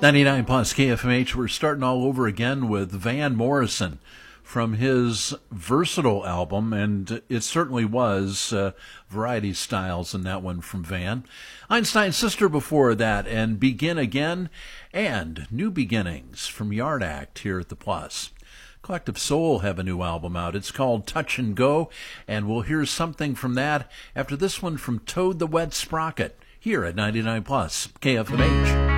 99 plus KFMH. We're starting all over again with Van Morrison from his Versatile album, and it certainly was variety styles in that one from Van. Einstein's Sister before that, and Begin Again, and New Beginnings from Yard Act here at the Plus. Collective Soul have a new album out. It's called Touch and Go, and we'll hear something from that after this one from Toad the Wet Sprocket here at 99 plus KFMH.